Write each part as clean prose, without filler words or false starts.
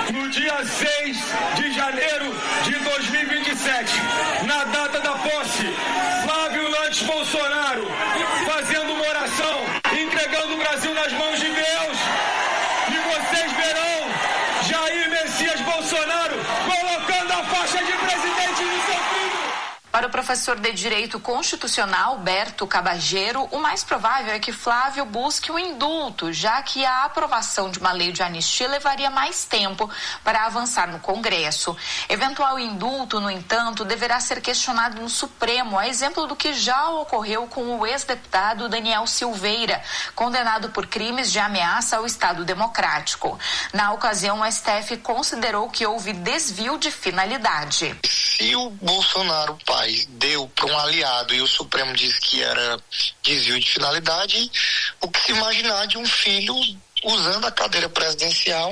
no dia 6 de janeiro de 2027, na data da posse, Flávio Landes Bolsonaro, fazendo uma oração, entregando o Brasil nas mãos de Deus, e vocês verão Jair Messias Bolsonaro colocando a faixa de presidente no seu filho. Para o professor de Direito Constitucional, Berto Cabageiro, o mais provável é que Flávio busque o indulto, já que a aprovação de uma lei de anistia levaria mais tempo para avançar no Congresso. Eventual indulto, no entanto, deverá ser questionado no Supremo, a exemplo do que já ocorreu com o ex-deputado Daniel Silveira, condenado por crimes de ameaça ao Estado Democrático. Na ocasião, o STF considerou que houve desvio de finalidade. Se o Bolsonaro pai deu para um aliado e o Supremo disse que era desvio de finalidade, o que se imaginar de um filho usando a cadeira presidencial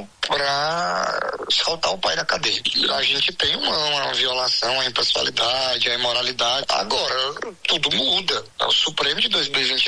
para soltar o pai da cadeira. A gente tem uma violação à impessoalidade, à imoralidade. Agora, tudo muda. O Supremo de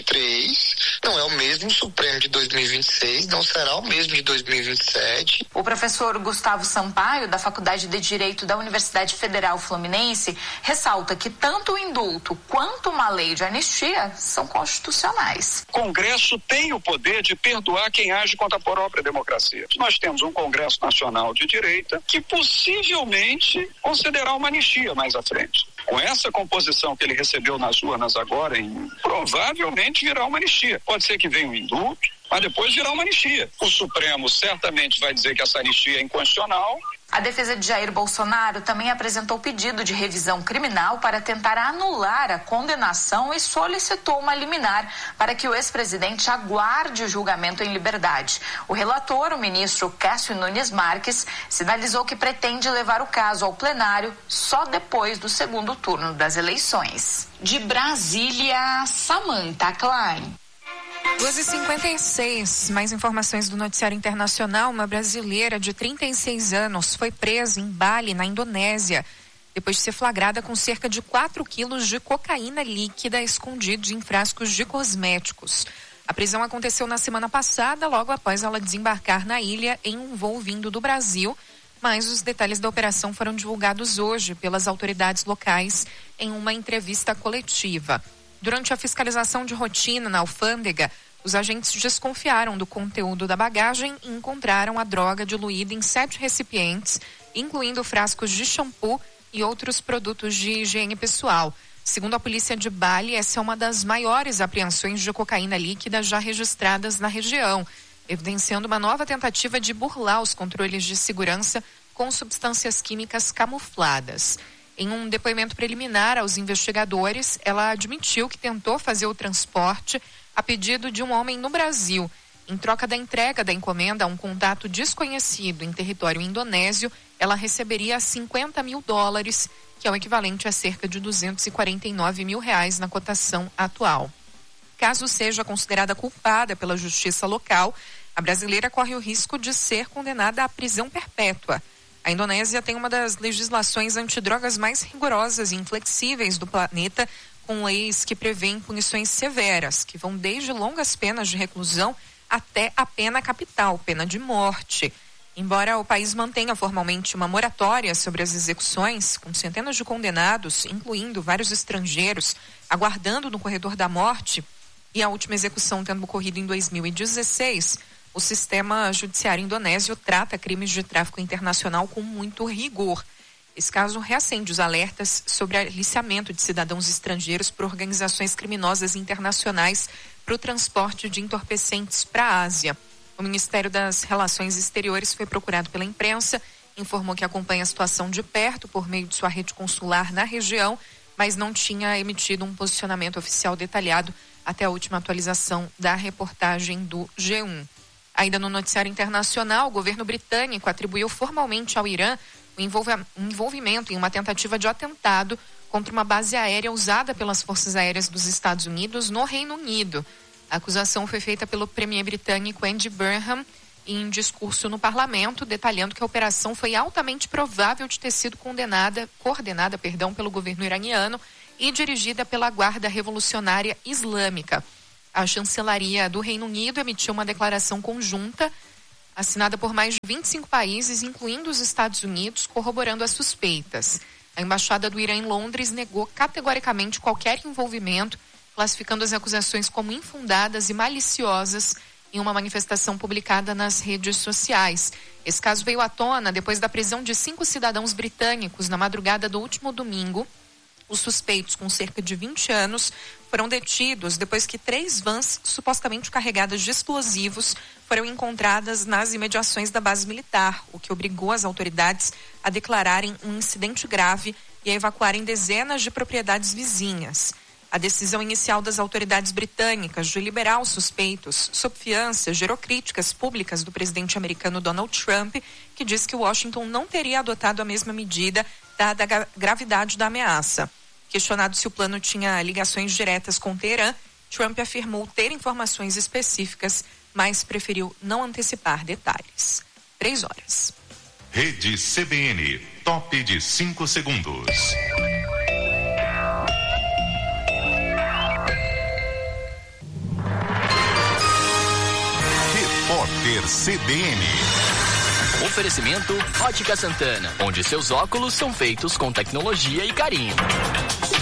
2023 não é o mesmo Supremo de 2026, não será o mesmo de 2027. O professor Gustavo Sampaio, da Faculdade de Direito da Universidade Federal Fluminense, ressalta que tanto o indulto quanto uma lei de anistia são constitucionais. O Congresso tem o poder de perdoar quem age contra a própria democracia. Nós temos um Congresso Nacional de Direita que possivelmente considerará uma anistia mais à frente. Com essa composição que ele recebeu nas urnas agora, provavelmente virá uma anistia. Pode ser que venha um indulto, mas depois virá uma anistia. O Supremo certamente vai dizer que essa anistia é inconstitucional. A defesa de Jair Bolsonaro também apresentou pedido de revisão criminal para tentar anular a condenação e solicitou uma liminar para que o ex-presidente aguarde o julgamento em liberdade. O relator, o ministro Cássio Nunes Marques, sinalizou que pretende levar o caso ao plenário só depois do segundo turno das eleições. De Brasília, Samantha Klein. 2h56, mais informações do noticiário internacional. Uma brasileira de 36 anos foi presa em Bali, na Indonésia, depois de ser flagrada com cerca de 4 quilos de cocaína líquida escondidos em frascos de cosméticos. A prisão aconteceu na semana passada, logo após ela desembarcar na ilha em um voo vindo do Brasil, mas os detalhes da operação foram divulgados hoje pelas autoridades locais em uma entrevista coletiva. Durante a fiscalização de rotina na alfândega, os agentes desconfiaram do conteúdo da bagagem e encontraram a droga diluída em 7 recipientes, incluindo frascos de shampoo e outros produtos de higiene pessoal. Segundo a polícia de Bali, essa é uma das maiores apreensões de cocaína líquida já registradas na região, evidenciando uma nova tentativa de burlar os controles de segurança com substâncias químicas camufladas. Em um depoimento preliminar aos investigadores, ela admitiu que tentou fazer o transporte a pedido de um homem no Brasil. Em troca da entrega da encomenda a um contato desconhecido em território indonésio, ela receberia $50 mil, que é o equivalente a cerca de R$249 mil na cotação atual. Caso seja considerada culpada pela justiça local, a brasileira corre o risco de ser condenada à prisão perpétua. A Indonésia tem uma das legislações antidrogas mais rigorosas e inflexíveis do planeta, com leis que prevêem punições severas, que vão desde longas penas de reclusão até a pena capital, pena de morte. Embora o país mantenha formalmente uma moratória sobre as execuções, com centenas de condenados, incluindo vários estrangeiros, aguardando no corredor da morte, e a última execução tendo ocorrido em 2016, o sistema judiciário indonésio trata crimes de tráfico internacional com muito rigor. Esse caso reacende os alertas sobre aliciamento de cidadãos estrangeiros por organizações criminosas internacionais para o transporte de entorpecentes para a Ásia. O Ministério das Relações Exteriores foi procurado pela imprensa, informou que acompanha a situação de perto por meio de sua rede consular na região, mas não tinha emitido um posicionamento oficial detalhado até a última atualização da reportagem do G1. Ainda no noticiário internacional, o governo britânico atribuiu formalmente ao Irã o envolvimento em uma tentativa de atentado contra uma base aérea usada pelas Forças Aéreas dos Estados Unidos no Reino Unido. A acusação foi feita pelo premier britânico Andy Burnham em discurso no parlamento, detalhando que a operação foi altamente provável de ter sido coordenada pelo governo iraniano e dirigida pela Guarda Revolucionária Islâmica. A chancelaria do Reino Unido emitiu uma declaração conjunta assinada por mais de 25 países, incluindo os Estados Unidos, corroborando as suspeitas. A Embaixada do Irã em Londres negou categoricamente qualquer envolvimento, classificando as acusações como infundadas e maliciosas em uma manifestação publicada nas redes sociais. Esse caso veio à tona depois da prisão de 5 cidadãos britânicos na madrugada do último domingo. Os suspeitos, com cerca de 20 anos, foram detidos depois que 3 vans supostamente carregadas de explosivos foram encontradas nas imediações da base militar, o que obrigou as autoridades a declararem um incidente grave e a evacuarem dezenas de propriedades vizinhas. A decisão inicial das autoridades britânicas de liberar os suspeitos sob fiança gerou críticas públicas do presidente americano Donald Trump, que diz que Washington não teria adotado a mesma medida dada a gravidade da ameaça. Questionado se o plano tinha ligações diretas com Teherã, Trump afirmou ter informações específicas, mas preferiu não antecipar detalhes. 3 horas. Rede CBN, top de 5 segundos. Repórter CBN. Oferecimento Ótica Santana, onde seus óculos são feitos com tecnologia e carinho.